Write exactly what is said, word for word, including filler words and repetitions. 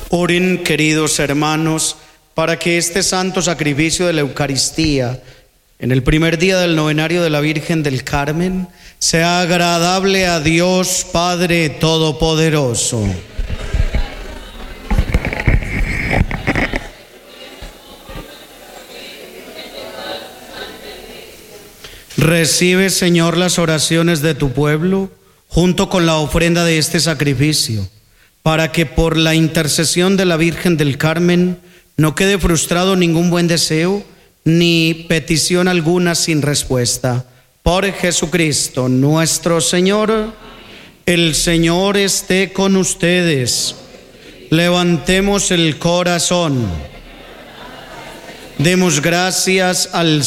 Oren, queridos hermanos, para que este santo sacrificio de la Eucaristía, en el primer día del novenario de la Virgen del Carmen, sea agradable a Dios Padre Todopoderoso. Recibe, Señor, las oraciones de tu pueblo, junto con la ofrenda de este sacrificio, para que por la intercesión de la Virgen del Carmen no quede frustrado ningún buen deseo, ni petición alguna sin respuesta. Por Jesucristo nuestro Señor. El Señor esté con ustedes. Levantemos el corazón. Demos gracias al